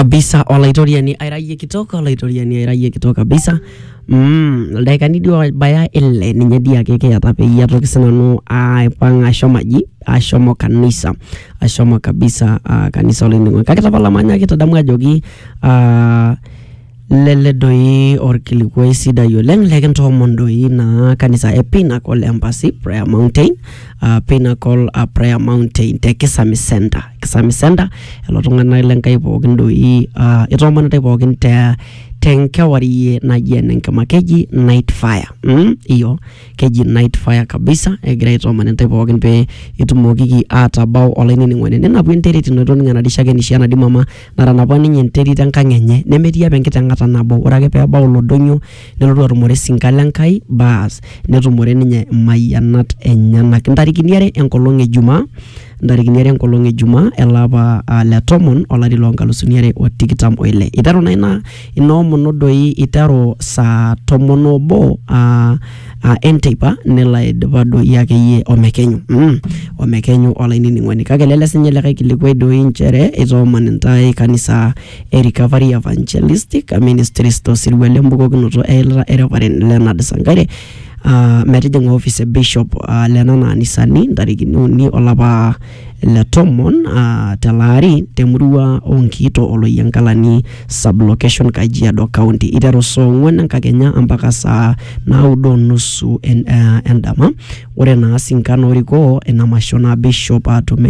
kabisa olaitoriani airaye kitoka kabisa dakikani dio baya ele ninye dia keke atapeya toki sinanu aipanga ashomo kanisa ashomo kabisa kanisa olendingwe kakitapala manya kitadamu ajoki lele doi orkilikwe sidai oleng leken tomon doi na kanisa Pinnacle Embassy Prayer Mountain Pinnacle Prayer Mountain te Kisami Center elo tungana lenkai pookin doi itomon tai pookin te tenkewari naji enenkema keji Night Fire iyo keji Night Fire kabisa egira itomon tai pookin pe itumokiki atabau olainining'oni nenapu enterit inotoninga nadishake nishiana di mama naranapa ninye enterit enkangenye nemetia penkitengata nabo ore ake peebau lodonyo nelotu atumore sinkale enkai baas netumore ninye mayianat enyenak ntarikini are enkolong Ijumaa elapa le tomon olari loonkalusuni are otikitam oile iteru na inoomono doi iteru saa tomon obo enteipa nelo aidipa doi akeyie omekenyu olainining'oni kake lele sinye likae kilikwai doi nchere itooman intai kanisa Recovery Evangelistic Ministries tosirua lembukokinoto eilata Reverend Leonard Sankaire metijinga office Bishop Lenana Anisani ntarikini uni olapa le tomon telaari temurua onkito oloyangalani sublocation Kajiado County iteru song'wen enkakenya mpaka saa 9:30 endama ore naa sinkano oriko ina mashona Bishop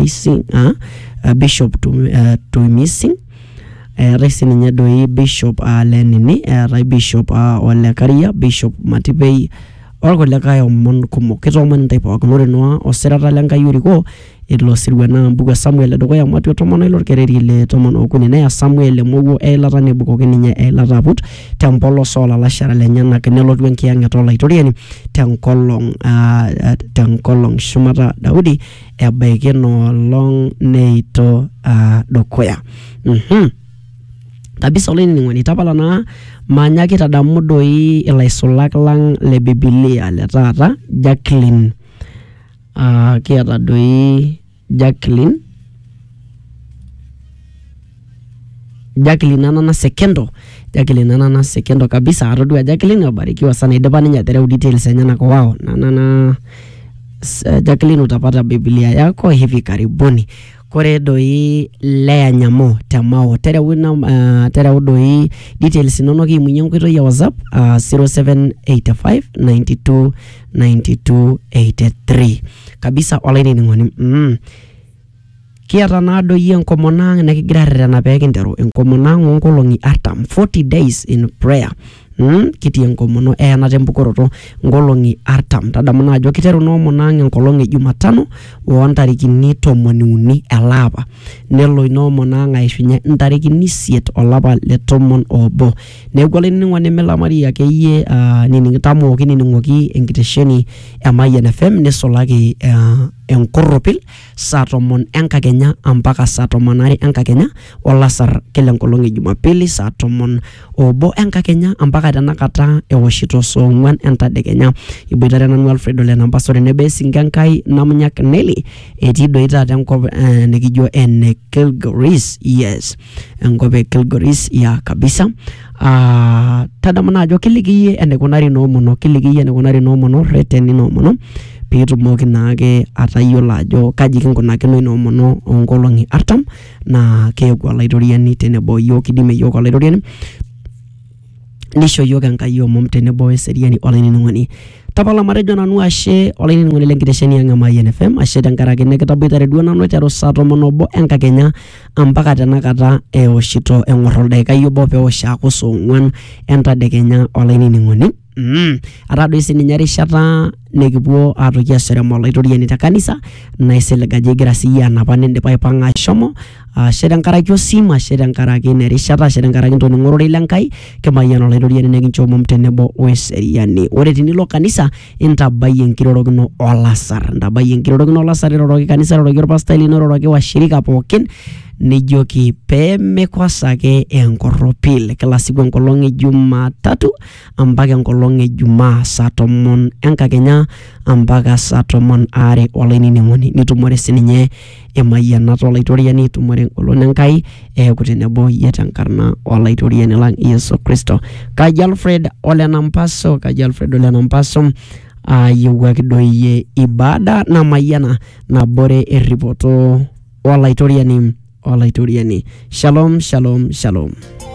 Tuimissing raisi ninye doi Bishop Lenini rai Bishop Olekaria Bishop Matipei orkolekae omon kumok kitoomon tai pookin ore noa osirata lenkai oriko ilo sirua na mbuga Samuel edukuya matio tomon ilo orkereri le tomon okuni neya Samuel emowuo eilata nebukoki ninye eilata aput tempolos olalashara lenyenak nelotu enkiyang'et olaitoriani tenkolong shumata Daudi ebaiki noolong neito dukuya kabisa olainining'oni tapala naa manyaki tadamu doi ilaisulak lang le Biblia le taata Jacqueline kiata doi Jacqueline Anana Sekendo kabisa atodua Jacqueline abarikiwa sana idipa ninye atereu details enyenak wao na Jacqueline utapata Biblia yako hivi karibuni kore doi Lea Nyamo temao tereu doi details inonok imunye nkoitoi ya WhatsApp 0785929283 kabisa olainining'oni kiata naa doi enkomonang nekigira arerena pekinteru enkomonang onkolong'i 40 days in prayer kitii enkomono eena tempukoroto nkolong'i 40 tadamu naa ajo kiteru noomonang enkolong e Jumatano ontarikini 13 elapa nelo inoomonang aishunye ntarikini 8 olapa le 11 neeku olainining'oni milamari akeyie nining'oki enkitesheni e Mayian FM nisulaki enkoropil saa 10 enkakenya mpaka saa 12 enkakenya olasar kila enkolong e Jumapili saa 11 enkakenya mpaka tenakata ewoshito song'wan entadekenya iboitare nanu Alfredo Lenambasore nebesi nkenkai namunyak Nelly etii doi taata enkop nikijo ene Kilgoris enkop e Kilgoris ya kabisa tadamu naa ajo kilikiyie enekunari noomono reteni noomono piitumoki naake atayiolo ajo kaji kinkunakino inoomono onkolong'i 40 na keeku olaitoriani tenebo yiok kidime yiok olaitoriani nisho yiok enkai omom tenebo eseriani olainining'oni tapala matejo nanu ashe olainining'oni lenkitesheni ang' Mayian FM ashe tenkaraki nekitaboitare duo nanu aiteru saa 11 enkakenya mpaka tenakata ewoshito eng'or oldaikai obo pewosh aaku saa 4 entadekenya olainining'oni ata doi sininye erishata nekipuo aatoki aserem olaitoriani te kanisa naisilig ajo egira siyie anapa nindipa aipang'a ashomo ashe tenkaraki osim ashe tenkaraki nerishata ashe tenkaraki ntoning'ororei lenkai kimayian olaitoriani nekincho omom tenebo weseriani ore tinilo kanisa intabai enkirorokino olasar iroroki kanisa iroroki orpastai lino iroroki washirika pookin nijoki pemekosake enkoropil kila siku enkolong Jumatatu mpaka enkolong Ijumaa saa 10 enkakenya mpaka saa 12 olainining'oni nitumore sininye emayianat olaitoriani tumore enkolong Enkai kutenebo yie tenkarna olaitoriani lang Yesu Kristo. Kaji Alfred Ole Nampaso yiewuaki doi ibada na mayiana nabore eripoto olaitoriani. Shalom.